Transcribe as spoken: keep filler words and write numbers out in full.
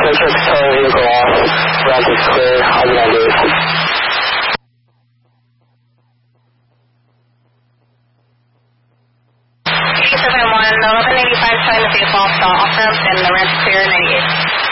Matrix tow vehicle off. Ramp is clear. I'll be on base. seven one, eleven eighty-five, showing the vehicle off the off ramp and the ramp clear, ninety-eight.